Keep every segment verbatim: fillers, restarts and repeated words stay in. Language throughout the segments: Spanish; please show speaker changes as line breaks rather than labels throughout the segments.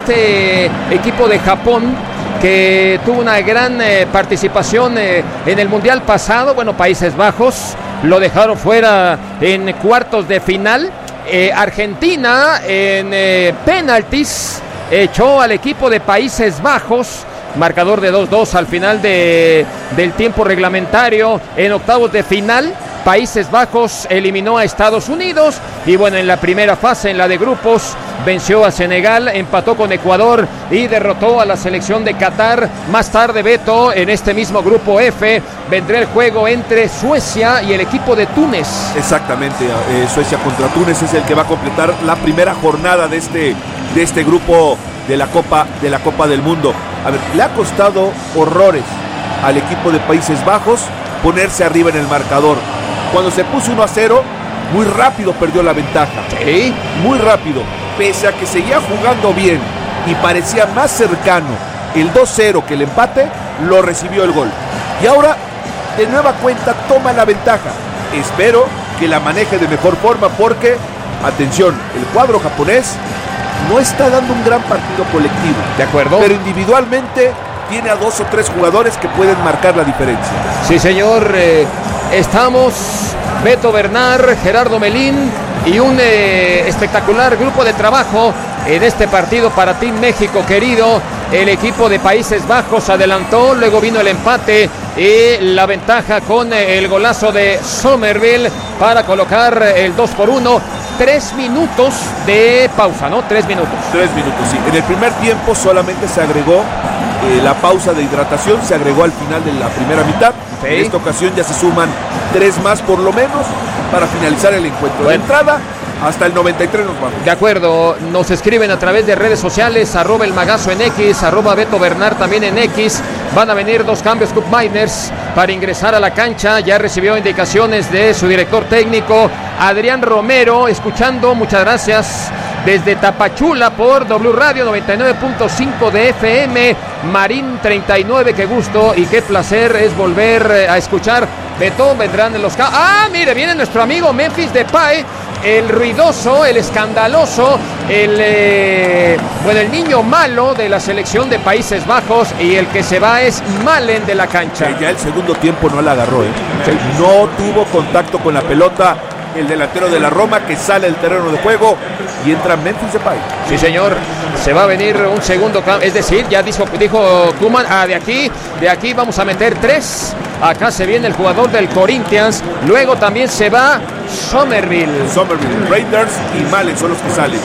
este equipo de Japón, que tuvo una gran eh, participación eh, en el Mundial pasado. Bueno, Países Bajos lo dejaron fuera en cuartos de final. Eh, Argentina en eh, penaltis echó al equipo de Países Bajos, marcador de dos dos al final de, del tiempo reglamentario. En octavos de final, Países Bajos eliminó a Estados Unidos y bueno, en la primera fase, en la de grupos, venció a Senegal, empató con Ecuador y derrotó a la selección de Qatar. Más tarde, Beto, en este mismo grupo F, vendrá el juego entre Suecia y el equipo de Túnez.
Exactamente, eh, Suecia contra Túnez es el que va a completar la primera jornada de este, de este grupo de la Copa, de la Copa del Mundo. A ver, le ha costado horrores al equipo de Países Bajos ponerse arriba en el marcador. Cuando se puso uno a cero, muy rápido perdió la ventaja.
Sí.
Muy rápido. Pese a que seguía jugando bien y parecía más cercano el dos cero que el empate, lo recibió el gol. Y ahora, de nueva cuenta, toma la ventaja. Espero que la maneje de mejor forma porque, atención, el cuadro japonés no está dando un gran partido colectivo.
¿De acuerdo?
Pero individualmente tiene a dos o tres jugadores que pueden marcar la diferencia.
Sí, señor. Eh, estamos Beto Bernard, Gerardo Melín y un eh, espectacular grupo de trabajo en este partido para Team México querido. El equipo de Países Bajos adelantó, luego vino el empate y la ventaja con el golazo de Somerville para colocar el dos por uno. Tres minutos de pausa, ¿no? Tres minutos.
Tres minutos, sí. En el primer tiempo solamente se agregó eh, la pausa de hidratación, se agregó al final de la primera mitad. Sí. En esta ocasión ya se suman tres más por lo menos para finalizar el encuentro. Bueno. De entrada, hasta el noventa y tres nos vamos.
De acuerdo, nos escriben a través de redes sociales, arroba el magazo en X, arroba Beto Bernard también en X. Van a venir dos cambios Cup Miners para ingresar a la cancha. Ya recibió indicaciones de su director técnico, Adrián Romero, escuchando, muchas gracias, desde Tapachula por W Radio noventa y nueve punto cinco de F M. Marín treinta y nueve, qué gusto y qué placer es volver a escuchar. Beto, vendrán en los... Ca- ah, mire, viene nuestro amigo Memphis Depay, el ruidoso, el escandaloso, el eh, bueno, el niño malo de la selección de Países Bajos, y el que se va es Malen de la cancha.
Que ya el segundo tiempo no la agarró, ¿eh? Sí. No tuvo contacto con la pelota el delantero de la Roma, que sale del terreno de juego y entra Memphis Depay.
Sí, señor, se va a venir un segundo cambio, es decir, ya dijo, dijo Koeman, ah, de aquí, de aquí vamos a meter tres. Acá se viene el jugador del Corinthians, luego también se va Somerville.
Somerville, Raiders y Malen son los que salen.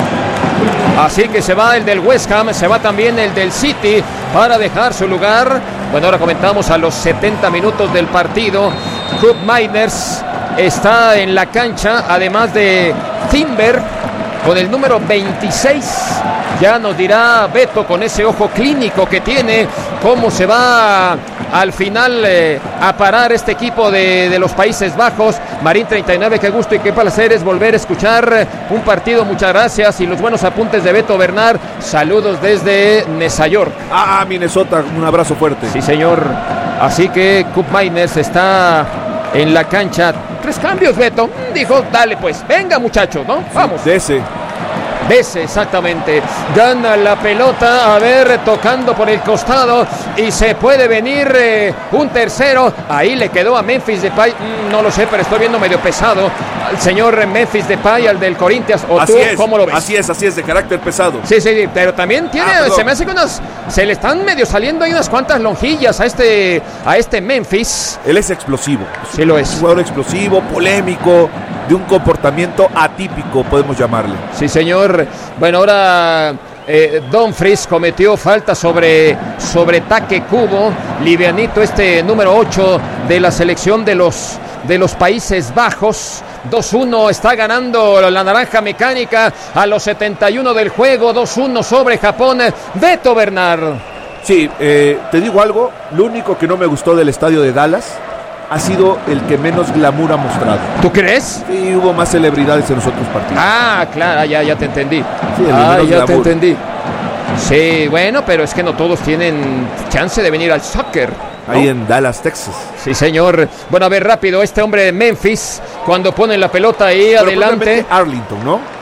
Así que se va el del West Ham, se va también el del City para dejar su lugar. Bueno, ahora comentamos a los setenta minutos del partido. Cup Miners está en la cancha, además de Timber con el número veintiséis. Ya nos dirá Beto, con ese ojo clínico que tiene, cómo se va al final eh, a parar este equipo de, de los Países Bajos. Marín treinta y nueve, qué gusto y qué placer es volver a escuchar un partido, muchas gracias, y los buenos apuntes de Beto Bernard. Saludos desde Nueva York.
Ah, Minnesota, un abrazo fuerte.
Sí, señor. Así que Cup Miners está en la cancha. Tres cambios, Beto. Dijo, dale pues, venga muchachos, ¿no? Vamos.
Sí, de ese.
Ese, exactamente. Gana la pelota, a ver, tocando por el costado, y se puede venir eh, un tercero. Ahí le quedó a Memphis Depay. Mm, no lo sé, pero estoy viendo medio pesado al señor Memphis Depay, al del Corinthians. ¿O
así
tú
es,
cómo lo ves?
Así es, así es, de carácter pesado.
Sí, sí, pero también tiene,
ah,
se me hace que unas, se le están medio saliendo ahí unas cuantas lonjillas a este, a este Memphis.
Él es explosivo.
Sí lo es.
Un jugador explosivo, polémico, de un comportamiento atípico, podemos llamarle.
Sí, señor. Bueno, ahora eh, Dumfries cometió falta sobre, sobre Take Kubo, livianito este número ocho de la selección de los, de los Países Bajos. dos uno, está ganando la naranja mecánica a los setenta y uno del juego, dos uno sobre Japón. Beto Bernard.
Sí, eh, te digo algo, lo único que no me gustó del estadio de Dallas ha sido el que menos glamour ha mostrado.
¿Tú crees?
Sí, hubo más celebridades en los otros partidos.
Ah, claro, ya, ya te entendí.
Sí,
ah, ya glamour. te entendí. Sí, bueno, pero es que no todos tienen chance de venir al soccer, ¿no?
Ahí en Dallas, Texas.
Sí, señor. Bueno, a ver, rápido, este hombre de Memphis, cuando pone la pelota ahí
pero
adelante.
Arlington, ¿no?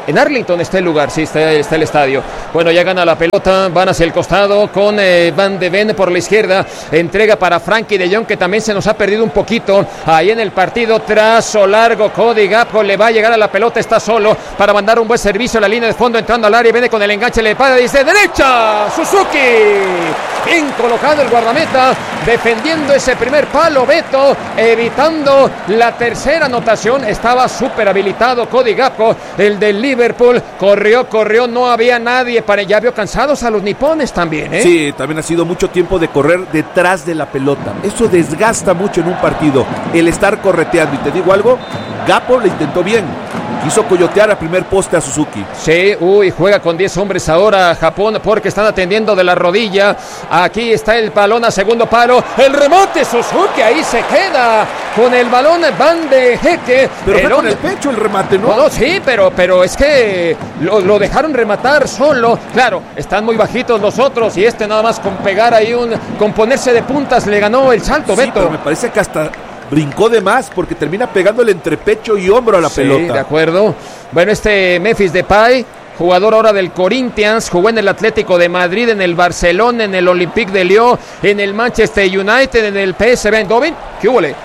En Arlington está el lugar, sí, está, está el estadio. Bueno, ya gana la pelota, van hacia el costado con eh, Van de Ven por la izquierda. Entrega para Frankie de Jong, que también se nos ha perdido un poquito ahí en el partido. Trazo largo, Cody Gakpo le va a llegar a la pelota, está solo para mandar un buen servicio a la línea de fondo, entrando al área, viene con el enganche, le para, dice derecha, Suzuki. Bien colocado el guardameta, defendiendo ese primer palo, Beto, evitando la tercera anotación. Estaba súper habilitado Cody Gakpo, el del Liverpool, corrió, corrió, no había nadie, para ya vio cansados a los nipones también, ¿eh?
Sí, también ha sido mucho tiempo de correr detrás de la pelota, eso desgasta mucho en un partido, el estar correteando, y te digo algo, Gakpo le intentó bien, quiso coyotear a primer poste a Suzuki.
Sí, uy, juega con diez hombres ahora Japón porque están atendiendo de la rodilla. Aquí está el balón a segundo palo, el remate Suzuki, ahí se queda con el balón Van de Heque.
Pero fue con el pecho el remate, ¿no?
No, sí, pero, pero es que lo, lo dejaron rematar solo. Claro, están muy bajitos los otros y este nada más con pegar ahí un, con ponerse de puntas le ganó el salto,
sí,
Beto.
Pero me parece que hasta brincó de más porque termina pegándole entre pecho y hombro a la
sí,
pelota.
De acuerdo. Bueno, este Memphis Depay, jugador ahora del Corinthians, jugó en el Atlético de Madrid, en el Barcelona, en el Olympique de Lyon, en el Manchester United, en el P S V Eindhoven. ¿Qué hubo?
Sí,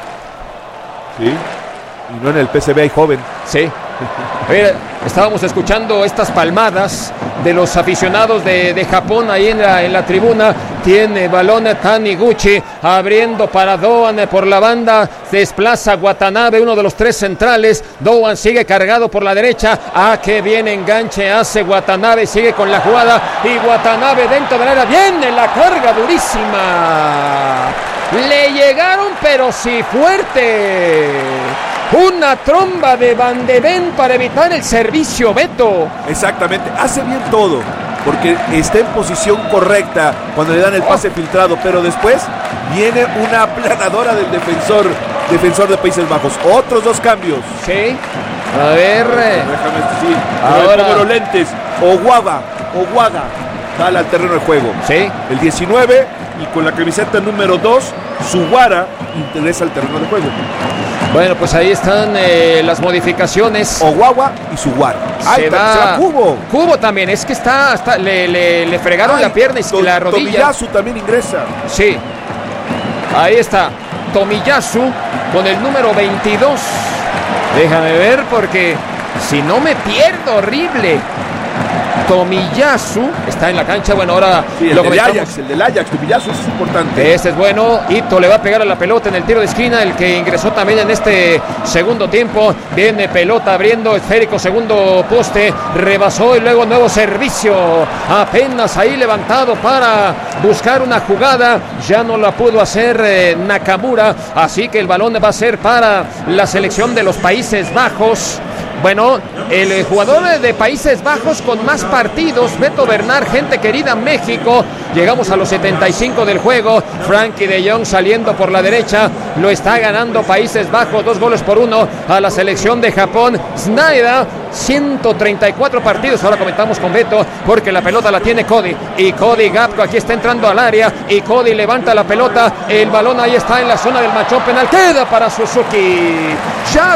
y no en el P S V joven.
Sí. Mira, estábamos escuchando estas palmadas de los aficionados de, de Japón ahí en la, en la tribuna. Tiene balón Taniguchi abriendo para Doan por la banda, desplaza Watanabe, uno de los tres centrales. Doan sigue cargado por la derecha. Ah, qué bien enganche hace Watanabe, sigue con la jugada y Watanabe dentro del área, viene la carga durísima. Le llegaron pero sí fuerte. Una tromba de Van de Ven para evitar el servicio, Beto.
Exactamente, hace bien todo, porque está en posición correcta cuando le dan el pase oh. filtrado, pero después viene una aplanadora del defensor, defensor de Países Bajos. Otros dos cambios.
Sí, a ver.
Déjame sí.
Ahora.
Pongo los lentes. Oguaga, Oguaga, sale al terreno de juego.
Sí.
El diecinueve y con la camiseta número dos, Suwara ingresa al terreno de juego.
Bueno, pues ahí están eh, las modificaciones.
Oguagua y Suwara.
Se,
Ay,
va,
se va Cubo.
Cubo también, es que está, está le, le, le fregaron Ay, la pierna y to, la rodilla.
Tomiyasu también ingresa.
Sí, ahí está Tomiyasu con el número veintidós. Déjame ver porque si no me pierdo, horrible. Tomiyasu está en la cancha, bueno, ahora
sí, el, lo del Ajax, el del Ajax, Tomiyasu es importante.
Este es bueno, Ito le va a pegar a la pelota en el tiro de esquina, el que ingresó también en este segundo tiempo. Viene pelota abriendo, esférico, segundo poste, rebasó y luego nuevo servicio. Apenas ahí levantado para buscar una jugada, ya no la pudo hacer eh, Nakamura, así que el balón va a ser para la selección de los Países Bajos. Bueno, el jugador de Países Bajos con más partidos, Beto Bernard, gente querida, México. Llegamos a los setenta y cinco del juego. Frankie de Jong saliendo por la derecha. Lo está ganando Países Bajos, dos goles por uno a la selección de Japón. Snyder, ciento treinta y cuatro partidos. Ahora comentamos con Beto porque la pelota la tiene Cody. Y Cody Gakpo aquí está entrando al área. Y Cody levanta la pelota. El balón ahí está en la zona del machón penal. Queda para Suzuki. Ya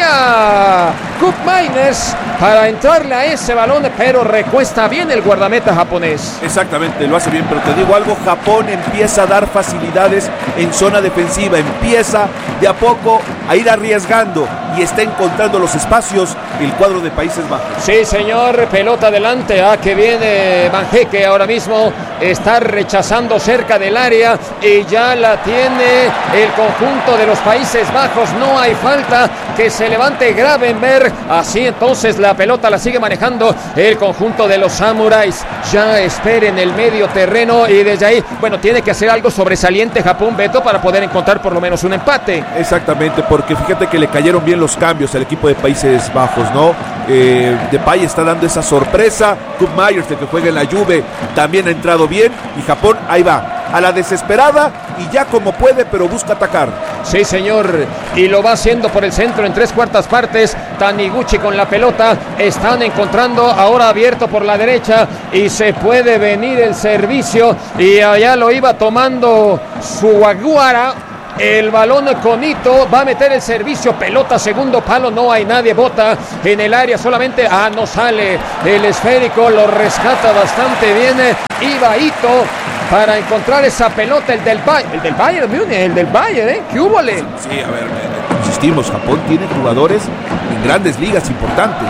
venía Koop Meiners para entrarle a ese balón, pero recuesta bien el guardameta japonés.
Exactamente, lo hace bien, pero te digo algo, Japón empieza a dar facilidades en zona defensiva, empieza de a poco a ir arriesgando y está encontrando los espacios el cuadro de Países Bajos.
Sí, señor, pelota adelante, ah, que viene Van Heeke ahora mismo, está rechazando cerca del área y ya la tiene el conjunto de los Países Bajos, no hay falta, que se levante Gravenberg, así entonces la pelota la sigue manejando el conjunto de los Samuráis. Ya espera en el medio terreno y desde ahí, bueno, tiene que hacer algo sobresaliente Japón, Beto, para poder encontrar por lo menos un empate.
Exactamente, porque fíjate que le cayeron bien los cambios al equipo de Países Bajos, ¿no? Eh, Depay está dando esa sorpresa, Koop Meiners, el que juega en la Juve, también ha entrado bien y Japón ahí va, a la desesperada y ya como puede, pero busca atacar.
Sí, señor, y lo va haciendo por el centro en tres cuartas partes. Taniguchi con la pelota, están encontrando ahora abierto por la derecha y se puede venir el servicio y allá lo iba tomando Suwara. el balón con Ito, va a meter el servicio, pelota, segundo palo, no hay nadie, bota en el área, solamente, ah, no sale el esférico, lo rescata bastante bien, iba Ito para encontrar esa pelota, el del Bayern, el del Bayern Múnich, el del Bayern, ¿eh? ¿Qué hubo, le?
Sí, a ver, insistimos, Japón tiene jugadores en grandes ligas importantes.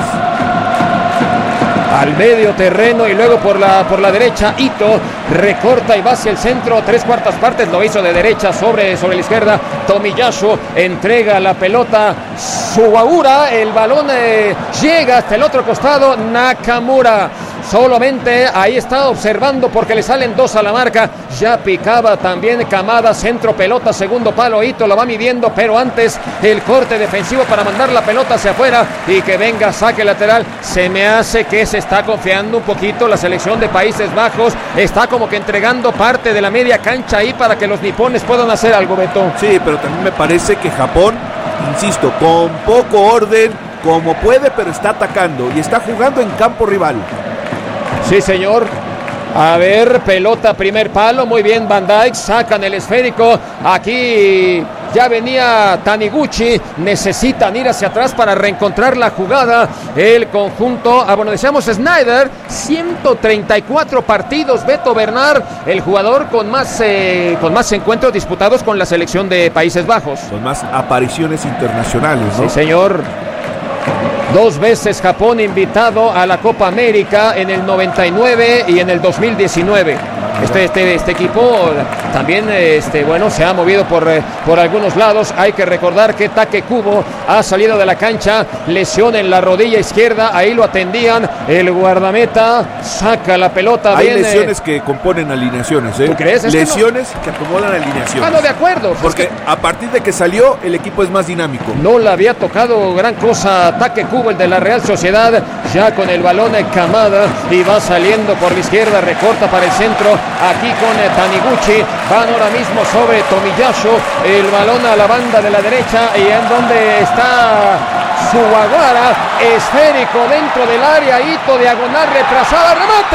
Al medio terreno y luego por la, por la derecha, Ito recorta y va hacia el centro, tres cuartas partes, lo hizo de derecha sobre, sobre la izquierda, Tomiyasu entrega la pelota, Suwagura, el balón eh, llega hasta el otro costado, Nakamura solamente ahí está observando porque le salen dos a la marca, ya picaba también Kamada, centro, pelota, segundo palo, Ito la va midiendo, pero antes el corte defensivo para mandar la pelota hacia afuera y que venga saque lateral. Se me hace que se está confiando un poquito la selección de Países Bajos, está como que entregando parte de la media cancha ahí para que los nipones puedan hacer algo, Beto.
Sí, pero también me parece que Japón, insisto, con poco orden, como puede, pero está atacando y está jugando en campo rival.
Sí, señor. A ver, pelota, primer palo, muy bien Van Dijk, sacan el esférico, aquí ya venía Taniguchi, necesitan ir hacia atrás para reencontrar la jugada, el conjunto, ah, bueno, decíamos Snyder, ciento treinta y cuatro partidos, Beto Bernard, el jugador con más, eh, con más encuentros disputados con la selección de Países Bajos.
Con más apariciones internacionales, ¿no?
Sí, señor. Dos veces Japón invitado a la Copa América en el noventa y nueve y en el dos mil diecinueve. Este, este, este equipo también este, bueno, se ha movido por, eh, por algunos lados. Hay que recordar que Take Kubo ha salido de la cancha, lesión en la rodilla izquierda, ahí lo atendían, el guardameta saca la pelota.
Hay
bien,
lesiones
eh,
que componen alineaciones, ¿eh?
¿Tú crees? Es
lesiones que,
que
no... que acomodan alineaciones.
Ah, no, de acuerdo.
Porque
es que...
a partir de que salió, el equipo es más dinámico.
No le había tocado gran cosa Take Kubo, el de la Real Sociedad, ya con el balón en Kamada y va saliendo por la izquierda, recorta para el centro, aquí con eh, Taniguchi, van ahora mismo sobre Tomiyasu, el balón a la banda de la derecha y en donde está Suwagura, esférico dentro del área, Ito diagonal retrasada,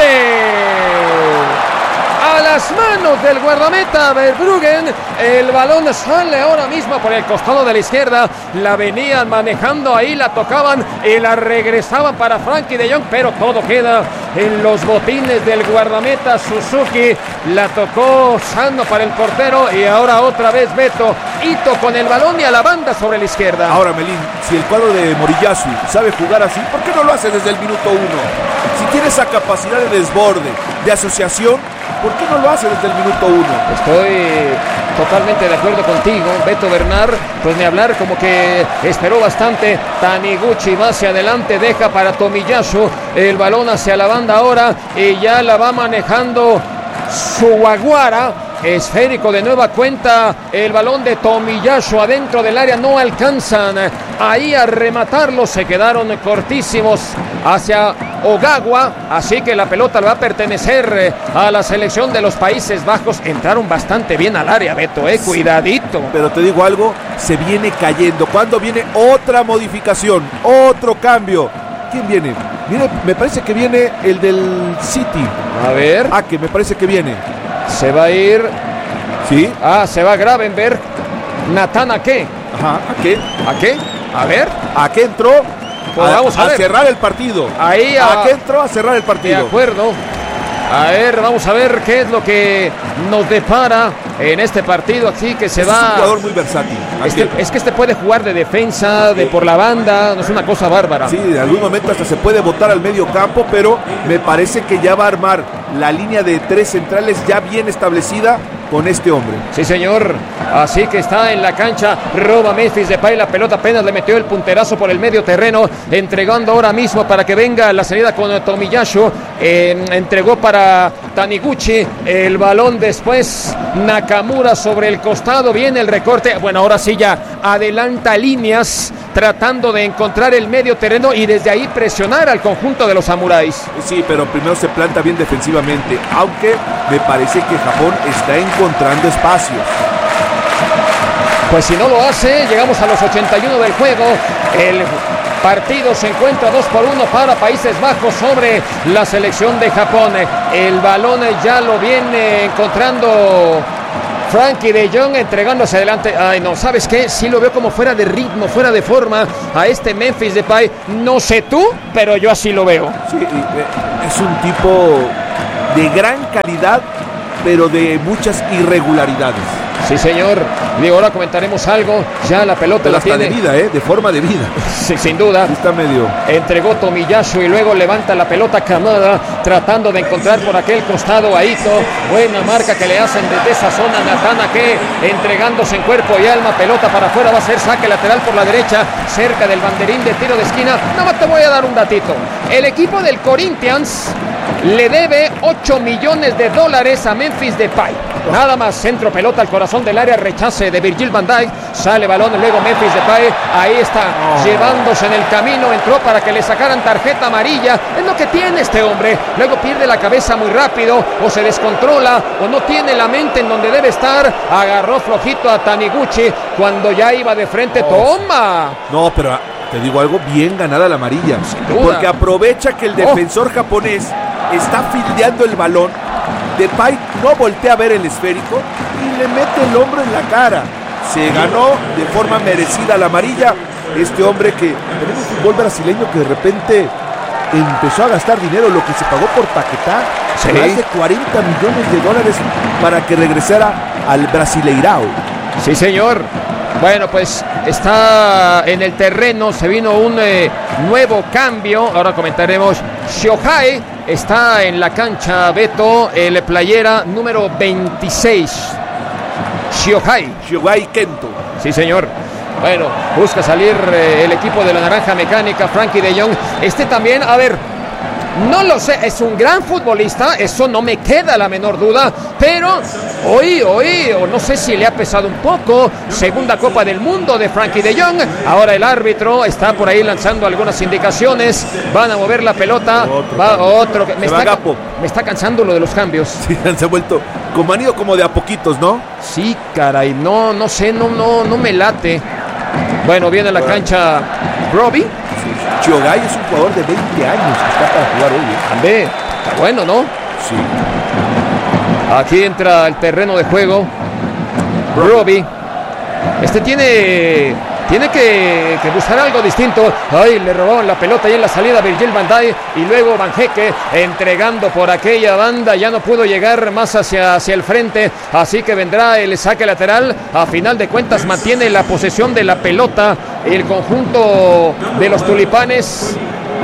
remate. A las manos del guardameta Verbruggen, el balón sale ahora mismo por el costado de la izquierda, la venían manejando ahí, la tocaban y la regresaban para Frankie de Jong, pero todo queda en los botines del guardameta Suzuki, la tocó sano para el portero y ahora otra vez Beto, Ito con el balón y a la banda sobre la izquierda.
Ahora, Melín, si el cuadro de Moriyasu sabe jugar así, ¿por qué no lo hace desde el minuto uno? Si tiene esa capacidad de desborde, de asociación, ¿por qué no lo hace desde el minuto uno?
Estoy totalmente de acuerdo contigo, Beto Bernard, pues ni hablar, como que esperó bastante. Taniguchi va hacia adelante, deja para Tomiyasu, el balón hacia la banda ahora y ya la va manejando Suwagura, esférico de nueva cuenta, el balón de Tomiyasu adentro del área, no alcanzan ahí a rematarlo, se quedaron cortísimos hacia Ogawa, así que la pelota le va a pertenecer a la selección de los Países Bajos. Entraron bastante bien al área, Beto, eh, cuidadito.
Pero te digo algo, se viene cayendo. ¿Cuándo viene otra modificación, otro cambio? ¿Quién viene? Viene, me parece que viene el del City.
A ver.
Ah, que me parece que viene.
Se va a ir.
¿Sí?
Ah, se va Gravenberg. Nathan, ¿a qué?
Ajá, ¿a qué?
¿A qué? A ver.
¿A qué entró?
Pues
a,
vamos a,
a
ver.
cerrar el partido.
Ahí a...
¿A qué entró? A cerrar el partido.
De acuerdo. A ver, vamos a ver qué es lo que nos depara en este partido, así que se
es
va.
Es un jugador muy versátil.
Este, es que este puede jugar de defensa, de por la banda, no es una cosa bárbara.
Sí, en algún momento hasta se puede botar al medio campo, pero me parece que ya va a armar la línea de tres centrales ya bien establecida con este hombre.
Sí, señor. Así que está en la cancha. Roba Memphis Depay la pelota, apenas le metió el punterazo por el medio terreno, entregando ahora mismo para que venga la salida con Tomiyasu. Eh, entregó para Taniguchi el balón, después Nakamura sobre el costado, viene el recorte. Bueno, ahora sí ya adelanta líneas, tratando de encontrar el medio terreno y desde ahí presionar al conjunto de los samuráis.
Sí, pero primero se planta bien defensivamente, aunque me parece que Japón está encontrando espacios.
Pues si no lo hace, llegamos a los ochenta y uno del juego. El partido se encuentra dos por uno para Países Bajos sobre la selección de Japón. El balón ya lo viene encontrando Frankie de Jong entregándose adelante. Ay, no, ¿sabes qué? Sí lo veo como fuera de ritmo, fuera de forma a este Memphis Depay. No sé tú, pero yo así lo veo.
Sí, es un tipo de gran calidad, pero de muchas irregularidades.
Sí, señor. Digo, ahora comentaremos algo. Ya la pelota
pero
la
hasta
tiene.
de vida, ¿eh? De forma de vida.
Sí, sin duda.
Está medio.
Entregó Tomiyasu y luego levanta la pelota Kamada, tratando de encontrar por aquel costado a Ito. Buena marca que le hacen desde esa zona. Natana que entregándose en cuerpo y alma. Pelota para afuera. Va a ser saque lateral por la derecha, cerca del banderín de tiro de esquina. Nada más te voy a dar un datito. El equipo del Corinthians le debe ocho millones de dólares a Memphis Depay. Nada más, centro, pelota al corazón del área, rechace de Virgil van Dijk, sale balón, luego Memphis Depay, ahí está, oh. llevándose en el camino, entró para que le sacaran tarjeta amarilla, es lo que tiene este hombre, luego pierde la cabeza muy rápido, o se descontrola, o no tiene la mente en donde debe estar, agarró flojito a Taniguchi, cuando ya iba de frente, oh. ¡toma!
No, pero te digo algo, bien ganada la amarilla, porque aprovecha que el defensor oh. japonés está fildeando el balón, Depay no voltea a ver el esférico y le mete el hombro en la cara. Se ganó de forma merecida la amarilla. Este hombre que tenemos un fútbol brasileño que de repente empezó a gastar dinero, lo que se pagó por Paquetá, sí. más de cuarenta millones de dólares para que regresara al Brasileirao.
Sí, señor. Bueno, pues está en el terreno, se vino un eh, nuevo cambio, ahora comentaremos. Shohei está en la cancha, Beto, el playera número veintiséis. Shohei.
Shohei Kento.
Sí, señor. Bueno, busca salir eh, el equipo de la Naranja Mecánica, Frankie de Jong. Este también, a ver, no lo sé, es un gran futbolista, eso no me queda la menor duda, pero hoy, hoy, o no sé si le ha pesado un poco, segunda Copa del Mundo de Frankie de Jong, ahora el árbitro está por ahí lanzando algunas indicaciones, van a mover la pelota, otro, va otro, me está, me está cansando lo de los cambios.
Sí, se ha vuelto, como han ido como de a poquitos, ¿no?
Sí, caray, no, no sé, no, no, no me late. Bueno, viene a la cancha Robbie.
Shohei es un jugador de veinte años que está para jugar hoy. ¿eh?
Andé, está bueno, ¿no?
Sí.
Aquí entra al terreno de juego Robbie. Este tiene tiene que, que buscar algo distinto. Ay, le robaron la pelota ahí en la salida a Virgil van Dijk y luego Van Hecke entregando por aquella banda, ya no pudo llegar más hacia, hacia el frente, así que vendrá el saque lateral. A final de cuentas mantiene la posesión de la pelota el conjunto de los tulipanes.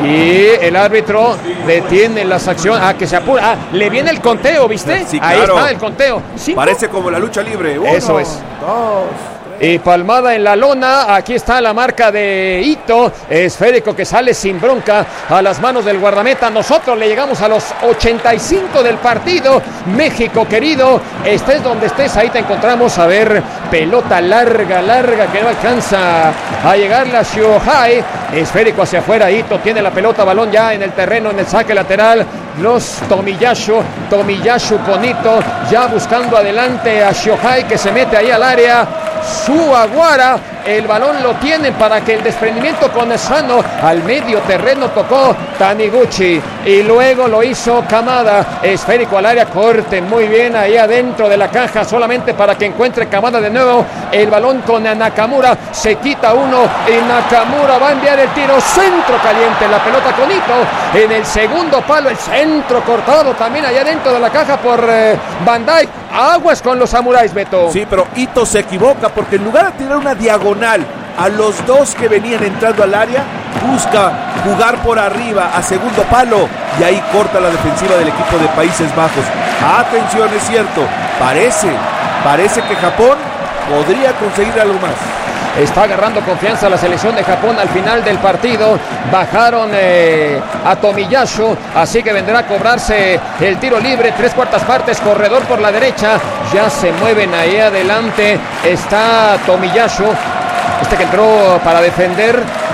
Y el árbitro detiene las acciones. Ah, que se apura. Ah, le viene el conteo, ¿viste?
Sí,
ahí
claro.
está el conteo. ¿Cinco?
Parece como la lucha libre. Uno,
Eso es.
Dos.
Y palmada en la lona, aquí está la marca de Ito, esférico que sale sin bronca a las manos del guardameta. Nosotros le llegamos a los ochenta y cinco del partido. México querido, estés donde estés, ahí te encontramos. A ver, pelota larga, larga que no alcanza a llegarle a Shohei. Esférico hacia afuera, Ito tiene la pelota, balón ya en el terreno, en el saque lateral. Los Tomiyasu, Tomiyasu con Ito, ya buscando adelante a Shohei que se mete ahí al área. Suaguara, el balón lo tienen para que el desprendimiento con Sano al medio terreno tocó Taniguchi y luego lo hizo Kamada, esférico al área, corte muy bien ahí adentro de la caja solamente para que encuentre Kamada de nuevo el balón con Nakamura, se quita uno y Nakamura va a enviar el tiro, centro caliente, la pelota con Ito en el segundo palo, el centro cortado también allá dentro de la caja por eh, Van Dijk. Aguas con los samuráis, Beto.
Sí, pero Ito se equivoca porque en lugar de tirar una diagonal a los dos que venían entrando al área, busca jugar por arriba a segundo palo y ahí corta la defensiva del equipo de Países Bajos. Atención, es cierto, parece, parece que Japón podría conseguir algo más.
Está agarrando confianza la selección de Japón al final del partido. Bajaron eh, a Tomiyasu, así que vendrá a cobrarse el tiro libre. Tres cuartas partes, corredor por la derecha. Ya se mueven ahí adelante. Está Tomiyasu, este que entró para defender.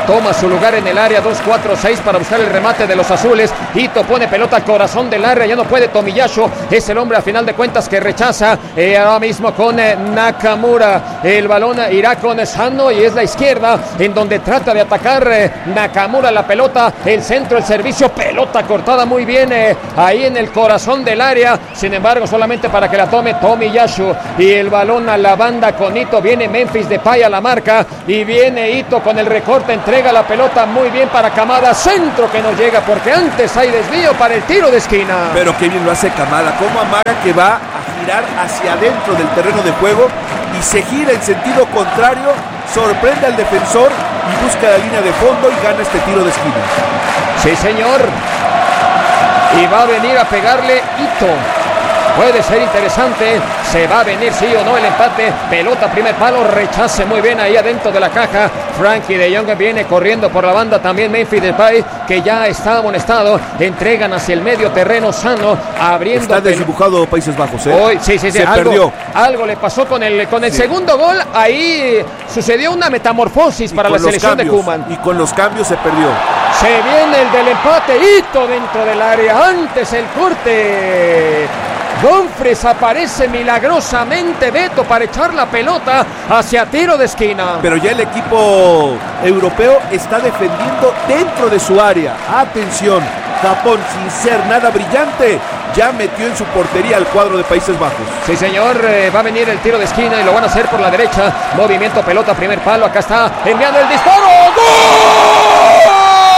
toma su lugar en el área, dos cuatro seis para buscar el remate de los azules. Ito pone pelota al corazón del área, ya no puede Tomiyasu, es el hombre a final de cuentas que rechaza eh, ahora mismo con eh, Nakamura. El balón irá con Sano y es la izquierda en donde trata de atacar eh, Nakamura la pelota, el centro, el servicio, pelota cortada muy bien eh, ahí en el corazón del área, sin embargo solamente para que la tome Tomiyasu y el balón a la banda con Ito. Viene Memphis Depay a la marca y viene Ito con el recorte, entrega la pelota muy bien para Kamada, centro que no llega porque antes hay desvío para el tiro de esquina.
Pero qué bien lo hace Kamada, como amaga que va a girar hacia adentro del terreno de juego y se gira en sentido contrario, sorprende al defensor y busca la línea de fondo y gana este tiro de esquina.
Sí, señor. Y va a venir a pegarle Ito. Puede ser interesante, se va a venir sí o no el empate, pelota primer palo, rechace muy bien ahí adentro de la caja. Frankie de Jong viene corriendo por la banda, también Memphis Depay que ya está amonestado, entregan hacia el medio terreno Sano, abriendo.
Está desdibujado Países Bajos, ¿eh?
Hoy, sí, sí, sí,
se
algo,
perdió.
Algo le pasó con el, con el
sí.
segundo gol, ahí sucedió una metamorfosis y para la selección
cambios,
de Koeman.
Y con los cambios se perdió.
Se viene el del empate, Ito dentro del área, antes el corte. Dumfries aparece milagrosamente, Beto, para echar la pelota hacia tiro de esquina.
Pero ya el equipo europeo está defendiendo dentro de su área. Atención, Japón, sin ser nada brillante, ya metió en su portería al cuadro de Países Bajos.
Sí, señor, eh, va a venir el tiro de esquina y lo van a hacer por la derecha. Movimiento, pelota, primer palo, acá está enviando el disparo. ¡Gol!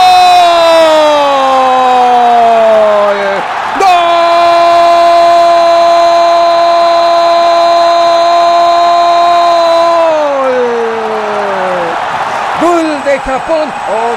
Japón,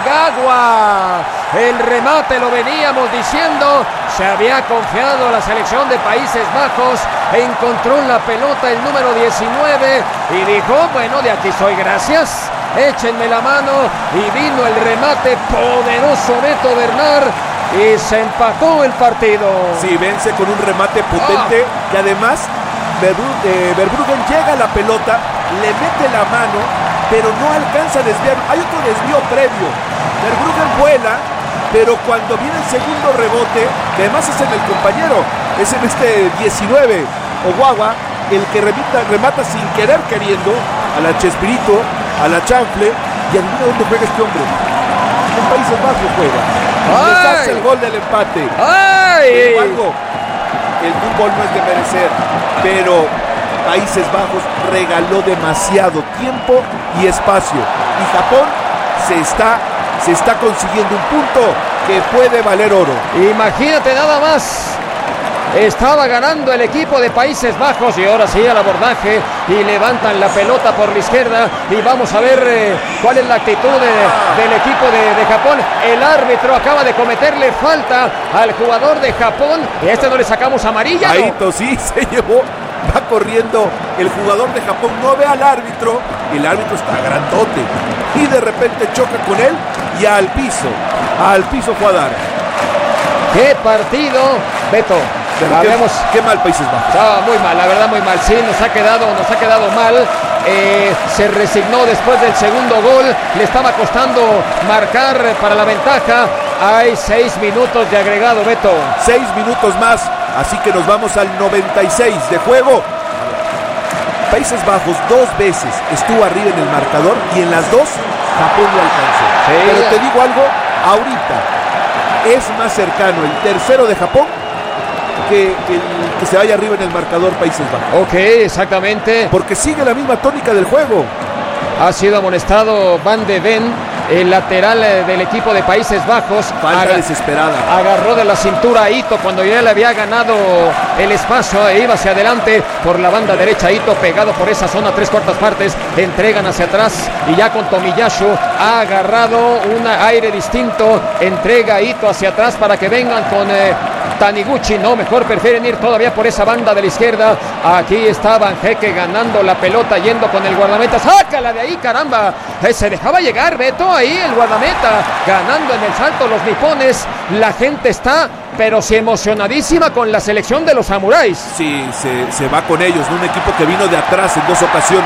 Ogawa, el remate lo veníamos diciendo, se había confiado la selección de Países Bajos, encontró la pelota el número diecinueve y dijo, bueno, de aquí soy, gracias, échenme la mano, y vino el remate poderoso Beto Bernard y se empató el partido.
Sí, vence con un remate potente oh. y además Verbru- eh, Verbruggen llega a la pelota, le mete la mano, pero no alcanza a desviar. Hay otro desvío previo. Verbruggen vuela, pero cuando viene el segundo rebote, que además es en el compañero, es en este diecinueve, Ogawa, el que remita, remata sin querer queriendo a la Chespirito, a la Chanfle, y adivina dónde juega este hombre. En Países Bajos juega. Y les hace el gol del empate.
¡Ay!
Algo, el fútbol no es de merecer, pero Países Bajos regaló demasiado tiempo y espacio y Japón se está, se está consiguiendo un punto que puede valer oro.
Imagínate nada más, estaba ganando el equipo de Países Bajos y ahora sí al abordaje y levantan la pelota por la izquierda y vamos a ver eh, cuál es la actitud de, del equipo de, de Japón. El árbitro acaba de cometerle falta al jugador de Japón y a este no le sacamos amarilla.
Aito, ¿no? Sí, se llevó. Va corriendo el jugador de Japón, no ve al árbitro, el árbitro está grandote y de repente choca con él y al piso, al piso fue a dar.
¡Qué partido, Beto!
Qué, qué mal Países Bajos.
Estaba muy mal, la verdad muy mal, sí, nos ha quedado, nos ha quedado mal. Eh, se resignó después del segundo gol, le estaba costando marcar para la ventaja. Hay seis minutos de agregado, Beto.
Seis minutos más, así que nos vamos al noventa y seis de juego. Países Bajos dos veces estuvo arriba en el marcador y en las dos Japón lo alcanzó. Sí. Pero te digo algo, ahorita es más cercano el tercero de Japón que, que, el, que se vaya arriba en el marcador Países Bajos.
Ok, exactamente.
Porque sigue la misma tónica del juego.
Ha sido amonestado Van de Ven, el lateral del equipo de Países Bajos.
Falta Aga- desesperada.
Agarró de la cintura a Ito cuando ya le había ganado el espacio e iba hacia adelante por la banda derecha. Ito pegado por esa zona, tres cuartas partes, entregan hacia atrás y ya con Tomiyasu ha agarrado un aire distinto, entrega a Ito hacia atrás para que vengan con eh, Taniguchi, no, mejor prefieren ir todavía por esa banda de la izquierda. Aquí está Van Hekke ganando la pelota, yendo con el guardameta, sácala de ahí, caramba, eh, se dejaba llegar Beto, ahí el guardameta, ganando en el salto los nipones, la gente está, pero sí emocionadísima con la selección de los samuráis.
Sí, se, se va con ellos, ¿no? Un equipo que vino de atrás en dos ocasiones,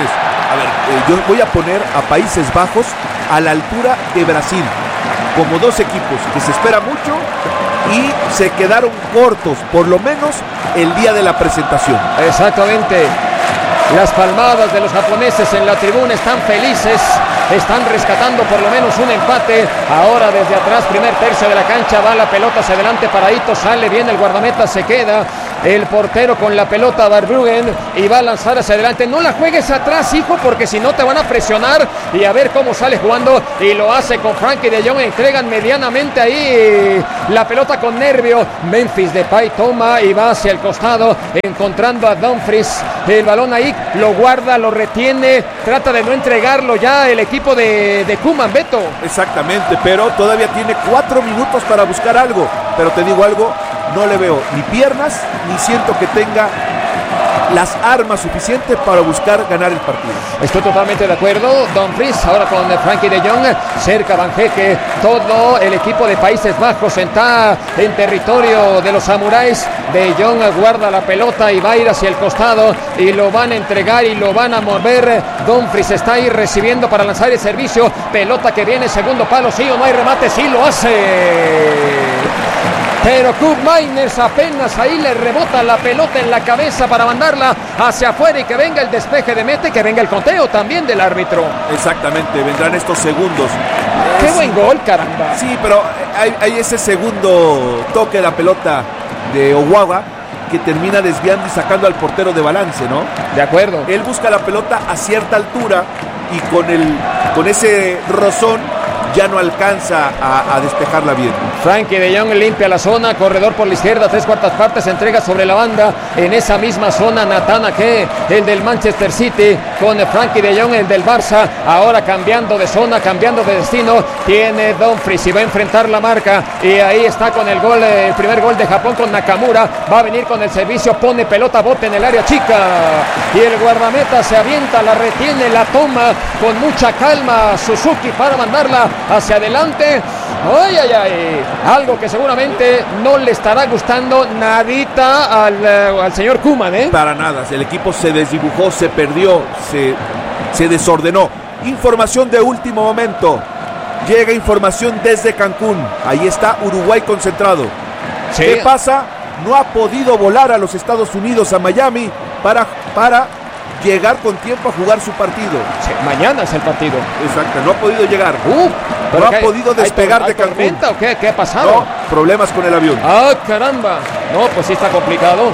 A ver, eh, yo voy a poner a Países Bajos a la altura de Brasil, como dos equipos que se espera mucho y se quedaron cortos, por lo menos el día de la presentación.
Exactamente. Las palmadas de los japoneses en la tribuna están felices, están rescatando por lo menos un empate. Ahora desde atrás, primer tercio de la cancha, va la pelota hacia adelante para Ito, sale bien el guardameta, se queda el portero con la pelota, Verbruggen, y va a lanzar hacia adelante. No la juegues atrás, hijo, porque si no te van a presionar, y a ver cómo sale jugando, y lo hace con Frankie de Jong. Entregan medianamente ahí la pelota con nervio. Memphis Depay toma y va hacia el costado, encontrando a Dumfries. El balón ahí, lo guarda, lo retiene, trata de no entregarlo ya el equipo de, de Koeman, Beto.
Exactamente, pero todavía tiene cuatro minutos para buscar algo. Pero te digo algo, no le veo ni piernas, ni siento que tenga las armas suficientes para buscar ganar el partido.
Estoy totalmente de acuerdo. Dumfries ahora con Frankie de Jong, cerca Van Hecke. Todo el equipo de Países Bajos está en territorio de los samuráis. De Jong guarda la pelota y va a ir hacia el costado y lo van a entregar y lo van a mover. Dumfries está ahí recibiendo para lanzar el servicio. Pelota que viene, segundo palo, sí o no hay remate, sí lo hace. Pero Kurt Mainers apenas ahí le rebota la pelota en la cabeza para mandarla hacia afuera y que venga el despeje de Mete, que venga el conteo también del árbitro.
Exactamente, vendrán estos segundos.
¡Qué
es...
buen gol, caramba!
Sí, pero hay, hay ese segundo toque de la pelota de Owawa que termina desviando y sacando al portero de balance, ¿no?
De acuerdo.
Él busca la pelota a cierta altura y con, el, con ese rozón ya no alcanza a, a despejarla bien.
Frankie de Jong limpia la zona, corredor por la izquierda, tres cuartas partes, se entrega sobre la banda. En esa misma zona, Nathan Ake, el del Manchester City, con Frankie de Jong, el del Barça. Ahora cambiando de zona, cambiando de destino, tiene Dumfries y va a enfrentar la marca. Y ahí está con el gol, el primer gol de Japón con Nakamura. Va a venir con el servicio, pone pelota, bote en el área chica. Y el guardameta se avienta, la retiene, la toma con mucha calma Suzuki para mandarla hacia adelante. Ay, ay, ay. Algo que seguramente no le estará gustando nadita al, uh, al señor Koeman, ¿eh?
Para nada. El equipo se desdibujó, se perdió, se, se desordenó. Información de último momento. Llega información desde Cancún. Ahí está Uruguay concentrado. Sí. ¿Qué pasa? No ha podido volar a los Estados Unidos, a Miami, para... para llegar con tiempo a jugar su partido.
Sí, mañana es el partido.
Exacto, no ha podido llegar.
Uh,
no ha podido despegar
¿hay, hay
de Cancún.
tormenta o qué? ¿Qué ha pasado?
No, problemas con el avión.
¡Ah, caramba! No, pues sí está complicado.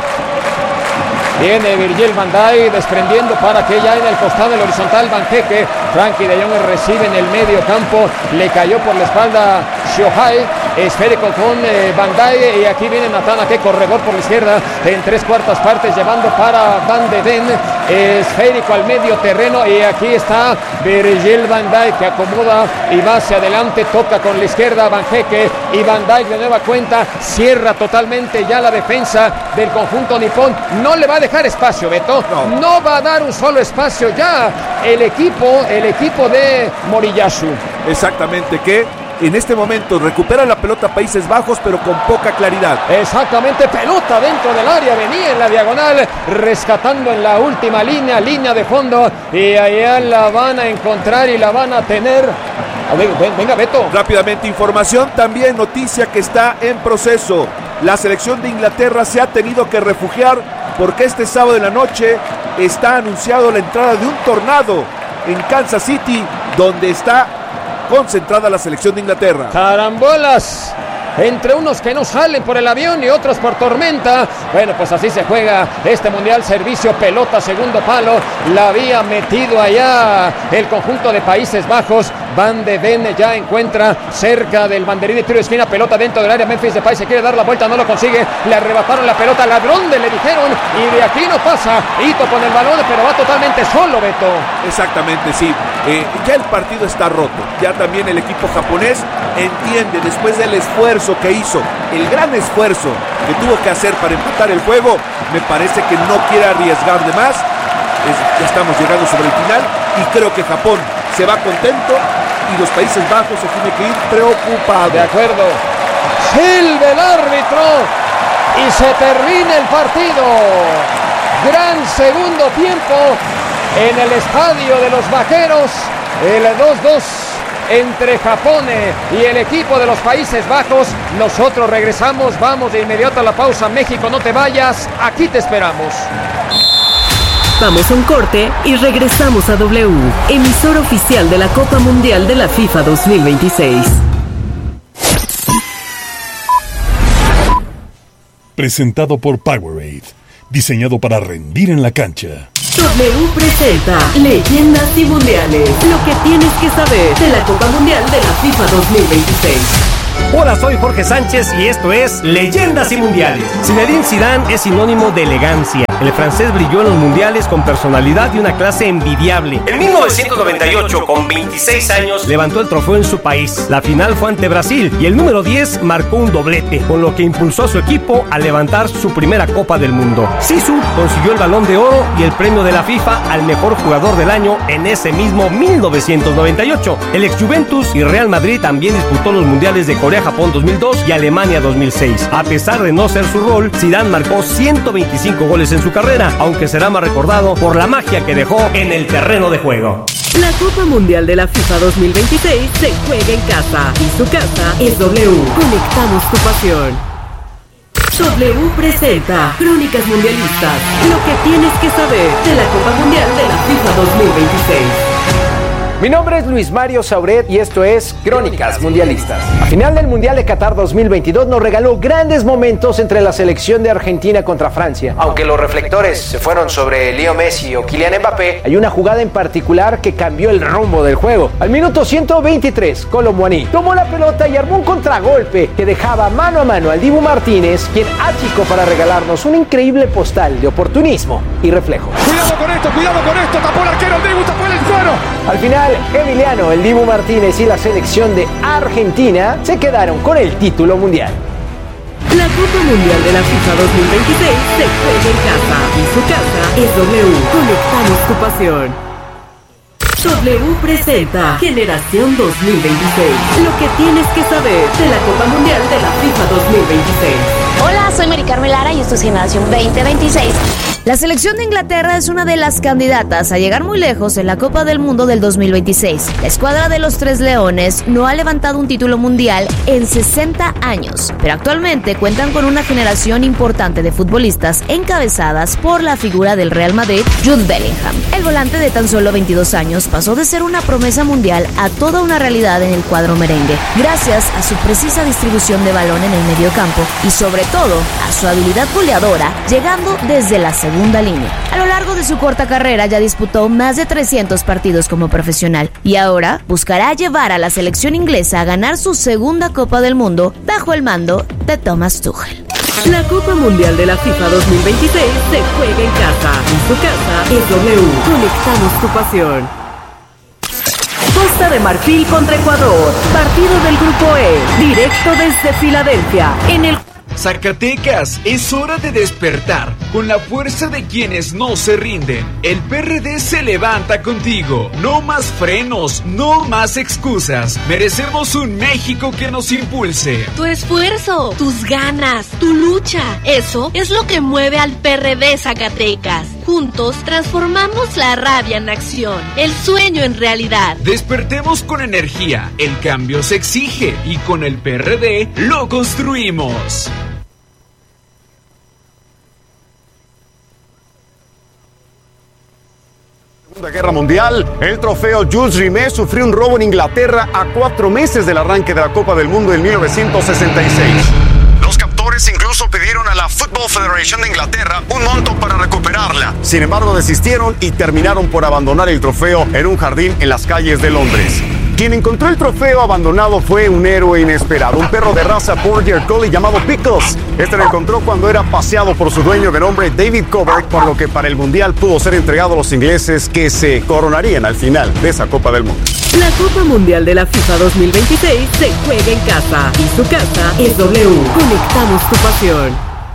Viene Virgil van Dijk desprendiendo para que ya en el costado del horizontal Van Hecke. Frankie de Jong recibe en el medio campo. Le cayó por la espalda Shohei. Esférico con eh, Van Dijk. Y aquí viene Nathan Ake, corredor por la izquierda. En tres cuartas partes llevando para Van de Ven. Esférico al medio terreno. Y aquí está Virgil van Dijk que acomoda y va hacia adelante. Toca con la izquierda Van Hecke. Y Van Dijk de nueva cuenta cierra totalmente ya la defensa del conjunto nipón. No le va a dejar espacio, Beto. No. no va a dar un solo espacio ya el equipo, el equipo de Moriyasu.
Exactamente, que en este momento recupera la pelota Países Bajos, pero con poca claridad.
Exactamente, pelota dentro del área, venía en la diagonal, rescatando en la última línea, línea de fondo, y allá la van a encontrar y la van a tener. A ver, ven, venga, Beto.
Rápidamente, información, también noticia que está en proceso. La selección de Inglaterra se ha tenido que refugiar porque este sábado en la noche está anunciado la entrada de un tornado en Kansas City, donde está concentrada la selección de Inglaterra.
¡Carambolas! Entre unos que no salen por el avión y otros por tormenta. Bueno, pues así se juega este mundial. Servicio, pelota, segundo palo. La había metido allá el conjunto de Países Bajos. Van de Ven ya encuentra cerca del banderín de tiro de esquina. Pelota dentro del área. Memphis Depay se quiere dar la vuelta, no lo consigue. Le arrebataron la pelota. Ladrón de le dijeron. Y de aquí no pasa. Ito con el balón, pero va totalmente solo, Beto.
Exactamente, sí. Eh, ya el partido está roto. Ya también el equipo japonés entiende, después del esfuerzo que hizo, el gran esfuerzo que tuvo que hacer para empatar el juego, me parece que no quiere arriesgar de más. Es, ya estamos llegando sobre el final y creo que Japón se va contento y los Países Bajos se tiene que ir preocupado.
De acuerdo. Silba el árbitro y se termina el partido. Gran segundo tiempo en el estadio de los Vaqueros, el dos dos entre Japón y el equipo de los Países Bajos. Nosotros regresamos, vamos de inmediato a la pausa. México, no te vayas, aquí te esperamos.
Vamos a un corte y regresamos a W, emisora oficial de la Copa Mundial de la FIFA dos mil veintiséis.
Presentado por Powerade, diseñado para rendir en la cancha.
W presenta Leyendas y Mundiales, lo que tienes que saber de la Copa Mundial de la FIFA dos mil veintiséis.
Hola, soy Jorge Sánchez y esto es Leyendas y Mundiales. Zinedine Zidane es sinónimo de elegancia. El francés brilló en los mundiales con personalidad y una clase envidiable. En mil novecientos noventa y ocho, con veintiséis años, levantó el trofeo en su país. La final fue ante Brasil y el número diez marcó un doblete, con lo que impulsó a su equipo a levantar su primera Copa del Mundo. Zizou consiguió el Balón de Oro y el premio de la FIFA al mejor jugador del año en ese mismo mil novecientos noventa y ocho. El ex Juventus y Real Madrid también disputó los mundiales de Corea-Japón dos mil dos y Alemania dos mil seis. A pesar de no ser su rol, Zidane marcó ciento veinticinco goles en su carrera, aunque será más recordado por la magia que dejó en el terreno de juego.
La Copa Mundial de la FIFA dos mil veintiséis se juega en casa y su casa es W. Conectamos tu pasión. W presenta Crónicas Mundialistas, lo que tienes que saber de la Copa Mundial de la FIFA dos mil veintiséis.
Mi nombre es Luis Mario Sauret y esto es Crónicas Mundialistas. La final del Mundial de Qatar dos mil veintidós nos regaló grandes momentos entre la selección de Argentina contra Francia. Aunque los reflectores se fueron sobre Leo Messi o Kylian Mbappé, hay una jugada en particular que cambió el rumbo del juego. Al minuto ciento veintitrés, Kolo Muani tomó la pelota y armó un contragolpe que dejaba mano a mano al Dibu Martínez, quien achicó para regalarnos un increíble postal de oportunismo y reflejo.
Cuidado con esto, cuidado con esto, tapó el arquero, el Dibu tapó el suelo.
Al final, Emiliano, el Dibu Martínez y la selección de Argentina se quedaron con el título mundial.
La Copa Mundial de la FIFA dos mil veintiséis se juega en casa y su casa es W. Conectamos tu pasión. W presenta Generación dos mil veintiséis, lo que tienes que saber de la Copa Mundial de la FIFA dos mil veintiséis.
Hola, soy Mari Carmen Lara y esto es Generación veinte veintiséis. La selección de Inglaterra es una de las candidatas a llegar muy lejos en la Copa del Mundo del dos mil veintiséis. La escuadra de los Tres Leones no ha levantado un título mundial en sesenta años, pero actualmente cuentan con una generación importante de futbolistas encabezadas por la figura del Real Madrid, Jude Bellingham. El volante de tan solo veintidós años pasó de ser una promesa mundial a toda una realidad en el cuadro merengue, gracias a su precisa distribución de balón en el mediocampo y sobre todo a su habilidad goleadora, llegando desde la segunda línea. A lo largo de su corta carrera ya disputó más de trescientos partidos como profesional y ahora buscará llevar a la selección inglesa a ganar su segunda Copa del Mundo bajo el mando de Thomas Tuchel.
La Copa Mundial de la FIFA dos mil veintiséis se juega en casa y su casa es W. Conectamos tu pasión. Costa de Marfil contra Ecuador, partido del Grupo E, directo desde Filadelfia, en el
Zacatecas, es hora de despertar con la fuerza de quienes no se rinden. El P R D se levanta contigo. No más frenos, no más excusas. Merecemos un México que nos impulse.
Tu esfuerzo, tus ganas, tu lucha, eso es lo que mueve al P R D Zacatecas. Juntos transformamos la rabia en acción, el sueño en realidad.
Despertemos con energía, el cambio se exige y con el P R D lo construimos.
Segunda Guerra Mundial, el trofeo Jules Rimet sufrió un robo en Inglaterra a cuatro meses del arranque de la Copa del Mundo en mil novecientos sesenta y seis. Los captores incluso pidieron a la Football Federation de Inglaterra un monto para recuperarla. Sin embargo, desistieron y terminaron por abandonar el trofeo en un jardín en las calles de Londres. Quien encontró el trofeo abandonado fue un héroe inesperado, un perro de raza Border Collie llamado Pickles. Este lo encontró cuando era paseado por su dueño de nombre David Covert, por lo que para el Mundial pudo ser entregado a los ingleses, que se coronarían al final de esa Copa del Mundo.
La Copa Mundial de la FIFA dos mil veintiséis se juega en casa y su casa es W. Conectamos tu pasión.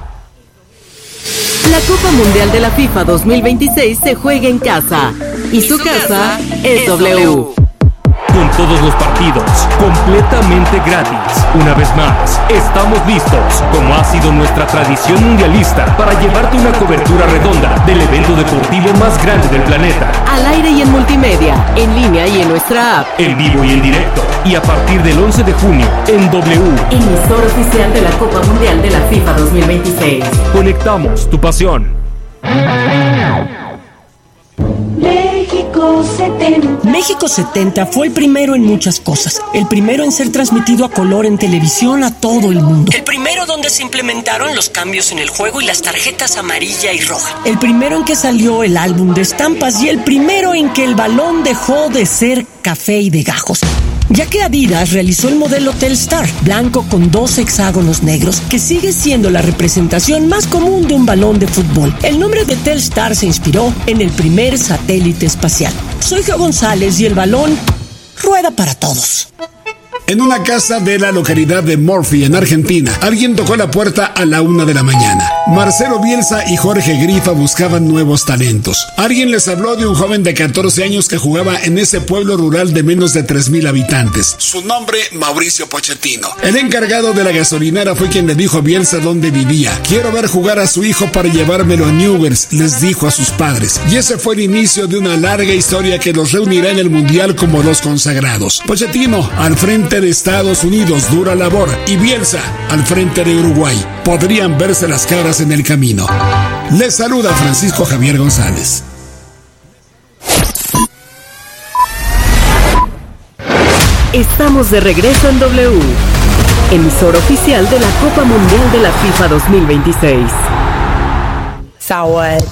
La Copa Mundial de la FIFA dos mil veintiséis se juega en casa y su casa es W.
con todos los partidos, completamente gratis. Una vez más, estamos listos, como ha sido nuestra tradición mundialista, para llevarte una cobertura redonda del evento deportivo más grande del planeta.
Al aire y en multimedia, en línea y en nuestra app.
En vivo y en directo. Y a partir del once de junio, en W.
Emisor oficial de la Copa Mundial de la FIFA dos mil veintiséis.
Conectamos tu pasión.
México setenta. México setenta fue el primero en muchas cosas. El primero en ser transmitido a color en televisión a todo el mundo. El primero donde se implementaron los cambios en el juego y las tarjetas amarilla y roja. El primero en que salió el álbum de estampas y el primero en que el balón dejó de ser café y de gajos. Ya que Adidas realizó el modelo Telstar, blanco con dos hexágonos negros, que sigue siendo la representación más común de un balón de fútbol. El nombre de Telstar se inspiró en el primer satélite espacial. Soy Jo González y el balón rueda para todos.
En una casa de la localidad de Murphy, en Argentina, alguien tocó la puerta a la una de la mañana. Marcelo Bielsa y Jorge Grifa buscaban nuevos talentos. Alguien les habló de un joven de catorce años que jugaba en ese pueblo rural de menos de tres mil habitantes. Su nombre, Mauricio Pochettino. El encargado de la gasolinera fue quien le dijo a Bielsa dónde vivía. Quiero ver jugar a su hijo para llevármelo a Newell's, les dijo a sus padres. Y ese fue el inicio de una larga historia que los reunirá en el Mundial como los consagrados. Pochettino, al frente de Estados Unidos, dura labor, y Bielsa al frente de Uruguay. Podrían verse las caras en el camino. Les saluda Francisco Javier González.
Estamos de regreso en W, emisor oficial de la Copa Mundial de la FIFA dos mil veintiséis.
Saúl.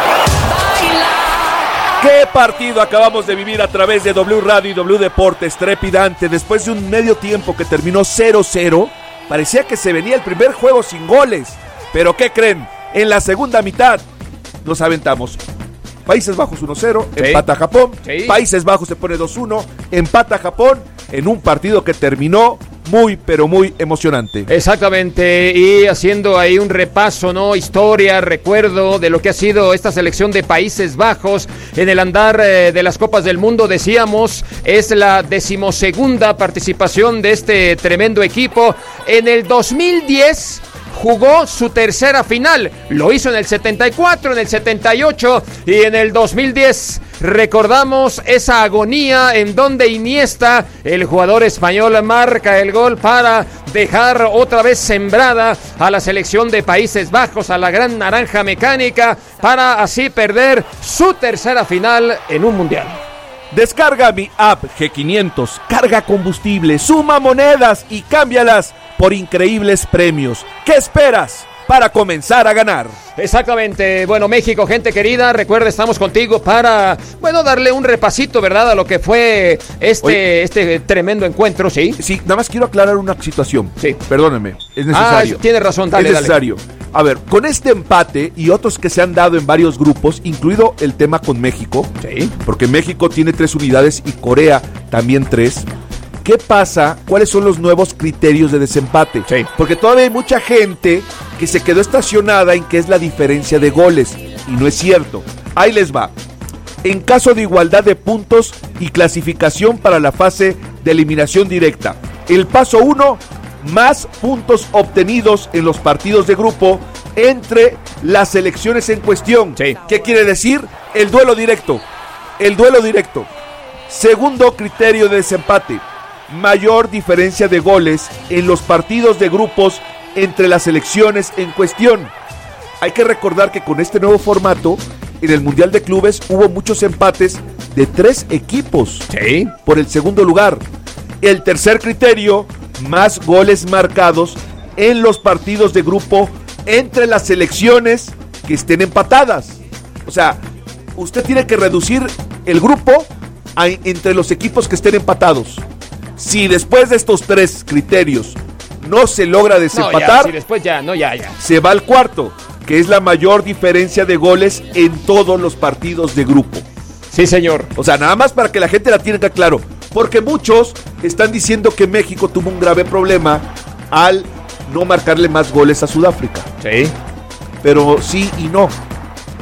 ¿Qué partido acabamos de vivir a través de W Radio y W Deportes? Trepidante. Después de un medio tiempo que terminó cero cero, parecía que se venía el primer juego sin goles. Pero ¿qué creen? En la segunda mitad nos aventamos. Países Bajos uno cero, sí. Empata Japón. Sí. Países Bajos se pone dos uno, empata Japón en un partido que terminó muy, pero muy emocionante.
Exactamente, y haciendo ahí un repaso, ¿no? Historia, recuerdo de lo que ha sido esta selección de Países Bajos en el andar eh, de las Copas del Mundo. Decíamos, es la decimosegunda participación de este tremendo equipo. En el dos mil diez jugó su tercera final, lo hizo en el setenta y cuatro, en el setenta y ocho y en el dos mil diez. Recordamos esa agonía en donde Iniesta, el jugador español, marca el gol para dejar otra vez sembrada a la selección de Países Bajos, a la gran naranja mecánica, para así perder su tercera final en un mundial.
Descarga mi app G quinientos, carga combustible, suma monedas y cámbialas por increíbles premios. ¿Qué esperas para comenzar a ganar?
Exactamente. Bueno, México, gente querida, recuerda, estamos contigo para, bueno, darle un repasito, ¿verdad?, a lo que fue este, Oye, este tremendo encuentro, ¿sí?
Sí, nada más quiero aclarar una situación. Sí. Perdónenme, es necesario.
Ah, tiene razón, dale,
Es necesario. Dale. A ver, con este empate y otros que se han dado en varios grupos, incluido el tema con México, sí, porque México tiene tres unidades y Corea también tres. ¿Qué pasa? ¿Cuáles son los nuevos criterios de desempate? Sí. Porque todavía hay mucha gente que se quedó estacionada en qué es la diferencia de goles, y no es cierto. Ahí les va. En caso de igualdad de puntos y clasificación para la fase de eliminación directa, el paso uno, más puntos obtenidos en los partidos de grupo entre las selecciones en cuestión. Sí. ¿Qué quiere decir? El duelo directo. El duelo directo. Segundo criterio de desempate, mayor diferencia de goles en los partidos de grupos entre las selecciones en cuestión. Hay que recordar que con este nuevo formato, en el Mundial de Clubes hubo muchos empates de tres equipos, ¿sí?, por el segundo lugar. El tercer criterio, más goles marcados en los partidos de grupo entre las selecciones que estén empatadas. O sea, usted tiene que reducir el grupo a, entre los equipos que estén empatados. Si después de estos tres criterios no se logra desempatar,
no, ya, si después ya, no, ya, ya.
se va al cuarto, que es la mayor diferencia de goles en todos los partidos de grupo.
Sí, señor.
O sea, nada más para que la gente la tenga claro, porque muchos están diciendo que México tuvo un grave problema al no marcarle más goles a Sudáfrica.
Sí.
Pero sí y no.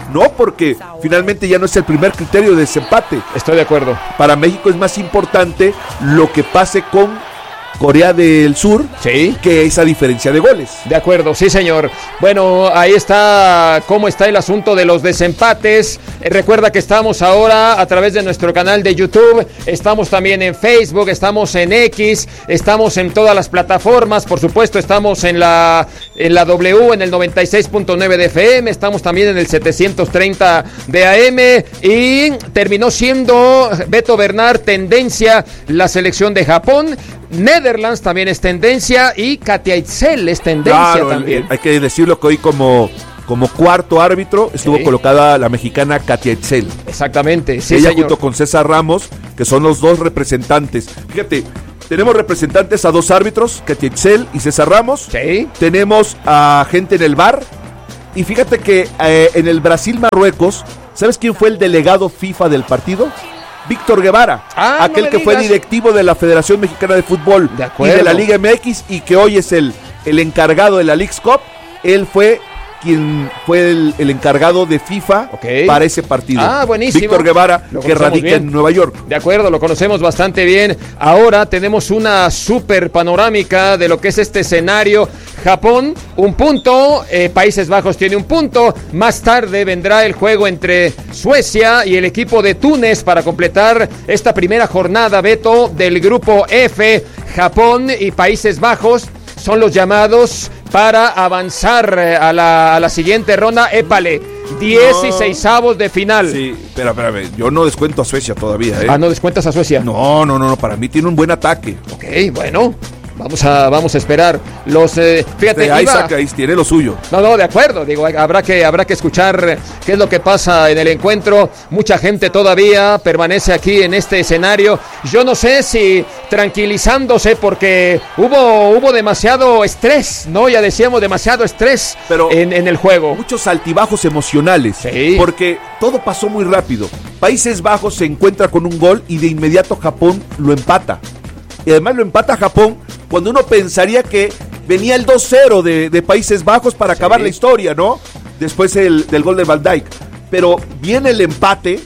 No, porque finalmente ya no es el primer criterio de desempate.
Estoy de acuerdo.
Para México es más importante lo que pase con Corea del Sur,
sí,
que esa diferencia de goles.
De acuerdo, sí señor. Bueno, ahí está cómo está el asunto de los desempates. Eh, recuerda que estamos ahora a través de nuestro canal de YouTube, estamos también en Facebook, estamos en X, estamos en todas las plataformas, por supuesto estamos en la, en la W, en el noventa y seis punto nueve de F M, estamos también en el setecientos treinta de A M y terminó siendo Beto Bernard tendencia la selección de Japón. Netherlands también es tendencia y Katia Itzel es tendencia
claro,
también.
Hay que decirlo que hoy como, como cuarto árbitro estuvo sí. colocada la mexicana Katia Itzel.
Exactamente, sí,
ella
señor.
Junto con César Ramos, que son los dos representantes. Fíjate, tenemos representantes a dos árbitros, Katia Itzel y César Ramos.
Sí.
Tenemos a gente en el V A R. Y fíjate que eh, en el Brasil-Marruecos, ¿sabes quién fue el delegado FIFA del partido? Víctor Guevara,
ah,
aquel
no
que
digas.
fue directivo de la Federación Mexicana de Fútbol
de
y de la Liga M X y que hoy es el, el encargado de la Leagues Cup. Él fue quien fue el, el encargado de FIFA okay. para ese partido.
Ah, buenísimo.
Víctor Guevara, que radica bien. en Nueva York.
De acuerdo, lo conocemos bastante bien. Ahora tenemos una super panorámica de lo que es este escenario. Japón, un punto, eh, Países Bajos tiene un punto. Más tarde vendrá el juego entre Suecia y el equipo de Túnez para completar esta primera jornada, Beto, del grupo F. Japón y Países Bajos son los llamados para avanzar a la, a la siguiente ronda. Épale, dieciseisavos de final.
Sí, pero espérame, yo no descuento a Suecia todavía, ¿eh?
Ah, ¿no descuentas a Suecia?
No, no, no, no, para mí tiene un buen ataque.
Ok, bueno. Vamos a, vamos a esperar. Los, eh, fíjate,
sí,
iba...
Isaac ahí tiene lo suyo.
No, no, de acuerdo. Digo, habrá que, habrá que escuchar qué es lo que pasa en el encuentro. Mucha gente todavía permanece aquí en este escenario. Yo no sé si tranquilizándose porque hubo, hubo demasiado estrés, ¿no? Ya decíamos, demasiado estrés
Pero
en, en el juego.
Muchos altibajos emocionales.
Sí.
Porque todo pasó muy rápido. Países Bajos se encuentra con un gol y de inmediato Japón lo empata. Y además lo empata Japón cuando uno pensaría que venía el dos cero de, de Países Bajos para acabar sí. la historia, ¿no? Después el, del gol de Van Dijk. Pero viene el empate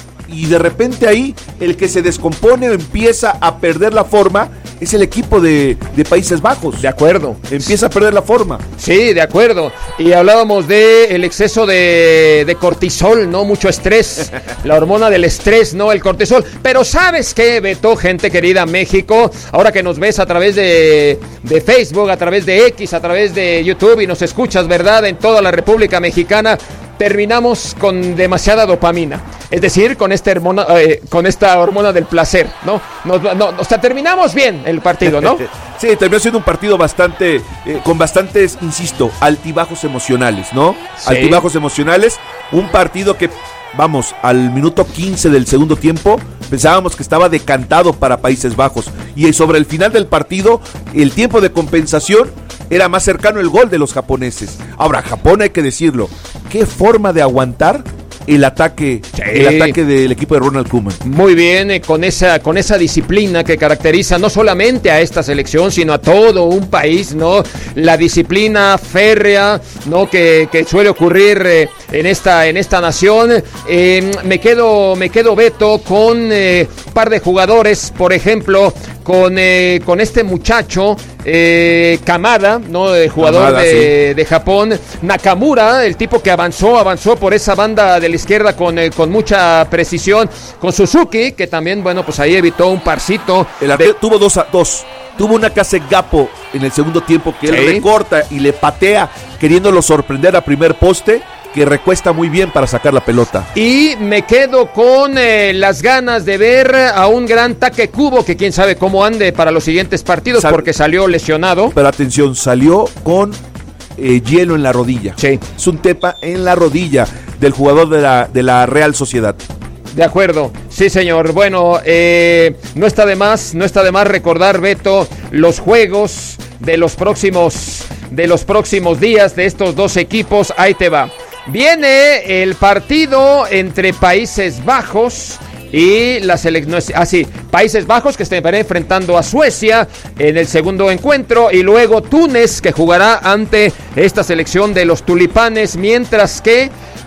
y de repente ahí el que se descompone empieza a perder la forma es el equipo de, de Países Bajos.
De acuerdo.
Empieza a perder la forma.
Sí, de acuerdo. Y hablábamos de el exceso de, de cortisol, ¿no? Mucho estrés. La hormona del estrés, ¿no? El cortisol. Pero ¿sabes qué, Beto? Gente querida, México, ahora que nos ves a través de, de Facebook, a través de X, a través de YouTube y nos escuchas, ¿verdad? En toda la República Mexicana. Terminamos con demasiada dopamina, es decir, con esta hormona, eh, con esta hormona del placer, ¿no? Nos, no, o sea, terminamos bien el partido, ¿no?
Sí, terminó siendo un partido bastante, eh, con bastantes, insisto, altibajos emocionales, ¿no? Sí. Altibajos emocionales, un partido que, vamos, al minuto quince del segundo tiempo, pensábamos que estaba decantado para Países Bajos, y sobre el final del partido, el tiempo de compensación, era más cercano el gol de los japoneses. Ahora, Japón, hay que decirlo, qué forma de aguantar el ataque, sí. el ataque del equipo de Ronald Koeman.
Muy bien, eh, con esa, con esa disciplina que caracteriza no solamente a esta selección, sino a todo un país, ¿no? La disciplina férrea, ¿no? Que, que suele ocurrir eh, en esta, en esta nación. Eh, me quedo, me quedo, Beto, con eh, un par de jugadores, por ejemplo, con, eh, con este muchacho eh, Kamada, ¿no? El jugador Kamada, de, sí. de Japón, Nakamura, el tipo que avanzó, avanzó por esa banda de la izquierda con, eh, con mucha precisión, con Suzuki, que también, bueno, pues ahí evitó un parcito.
El arquero tuvo dos, a, dos, tuvo una casi Gapo en el segundo tiempo que sí. él recorta y le patea, queriéndolo sorprender a primer poste, que recuesta muy bien para sacar la pelota.
Y me quedo con eh, las ganas de ver a un gran Takekubo, que quién sabe cómo ande para los siguientes partidos, Sal- porque salió lesionado.
Pero atención, salió con eh, hielo en la rodilla.
Sí.
Es un tepa en la rodilla del jugador de la, de la Real Sociedad.
De acuerdo, sí señor. Bueno, eh, no está de más, no está de más recordar, Beto, los juegos de los próximos, de los próximos días de estos dos equipos. Ahí te va. Viene el partido entre Países Bajos y la selección, ah sí, Países Bajos que se estará enfrentando a Suecia en el segundo encuentro, y luego Túnez que jugará ante esta selección de los tulipanes, mientras que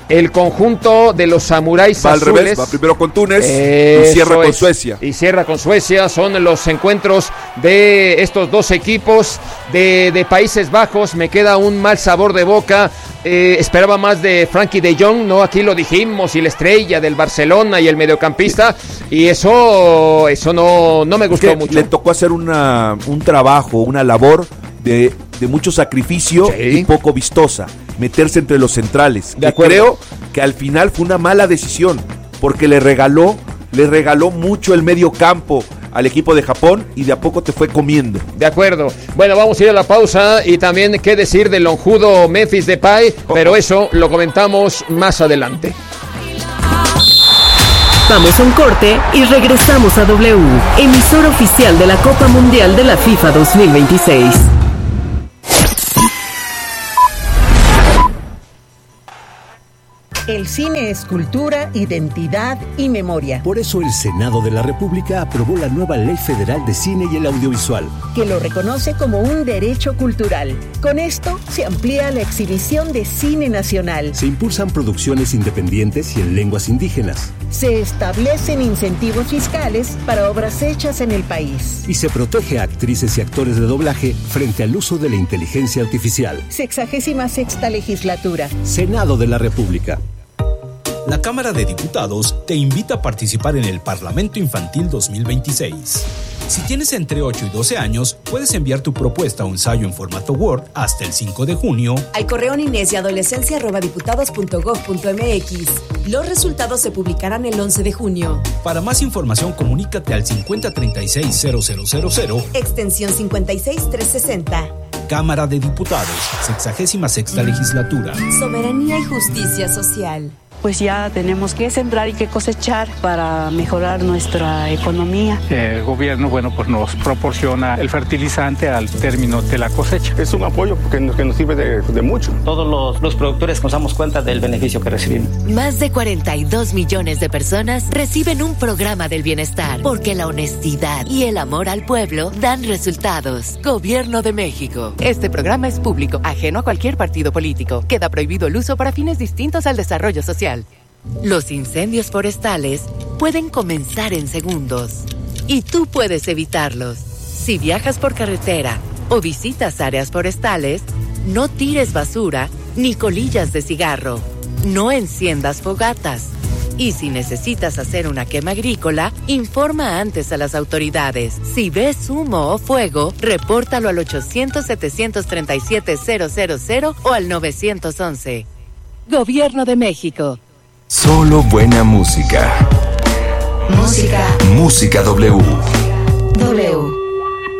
el conjunto de los samuráis
va al
azules.
revés, va primero con Túnez
Eso
y cierra con
es.
Suecia.
Y cierra con Suecia, son los encuentros de estos dos equipos de, de Países Bajos. Me queda un mal sabor de boca. Eh, esperaba más de Frankie de Jong, ¿no? Aquí lo dijimos, y la estrella del Barcelona y el mediocampista, y eso eso no, no me gustó
es que
mucho.
Le tocó hacer una, un trabajo, una labor de, de mucho sacrificio, sí, y poco vistosa, meterse entre los centrales.
De
que creo que al final fue una mala decisión, porque le regaló, le regaló mucho el medio campo al equipo de Japón y de a poco te fue comiendo.
De acuerdo. Bueno, vamos a ir a la pausa y también qué decir del lonjudo Memphis Depay, oh, pero oh. eso lo comentamos más adelante.
Vamos a un corte y regresamos a W, emisora oficial de la Copa Mundial de la FIFA dos mil veintiséis.
El cine es cultura, identidad y memoria.
Por eso el Senado de la República aprobó la nueva Ley Federal de Cine y el Audiovisual,
que lo reconoce como un derecho cultural. Con esto se amplía la exhibición de cine nacional.
Se impulsan producciones independientes y en lenguas indígenas.
Se establecen incentivos fiscales para obras hechas en el país.
Y se protege a actrices y actores de doblaje frente al uso de la inteligencia artificial.
Sexagésima sexta legislatura.
Senado de la República.
La Cámara de Diputados te invita a participar en el Parlamento Infantil dos mil veintiséis. Si tienes entre ocho y doce años, puedes enviar tu propuesta o ensayo en formato Word hasta el cinco de junio
al correo niñez y adolescencia arroba diputados punto gov punto mx. Los resultados se publicarán el once de junio.
Para más información, comunícate al cincuenta treinta y seis cero cero cero cero,
extensión cincuenta y seis trescientos sesenta.
Cámara de Diputados, sexagésima sexta legislatura.
Soberanía y justicia social.
Pues ya tenemos que sembrar y que cosechar para mejorar nuestra economía.
El gobierno, bueno, pues nos proporciona el fertilizante al término de la cosecha.
Es un apoyo porque nos, que nos sirve de, de mucho.
Todos los, los productores nos damos cuenta del beneficio que recibimos.
Más de cuarenta y dos millones de personas reciben un programa del bienestar, porque la honestidad y el amor al pueblo dan resultados. Gobierno de México.
Este programa es público, ajeno a cualquier partido político. Queda prohibido el uso para fines distintos al desarrollo social.
Los incendios forestales pueden comenzar en segundos y tú puedes evitarlos. Si viajas por carretera o visitas áreas forestales, no tires basura ni colillas de cigarro. No enciendas fogatas. Y si necesitas hacer una quema agrícola, informa antes a las autoridades. Si ves humo o fuego, repórtalo al ochocientos, setecientos treinta y siete, cero cero cero o al nueve once. Gobierno de México.
Solo buena música.
Música.
Música W.
W.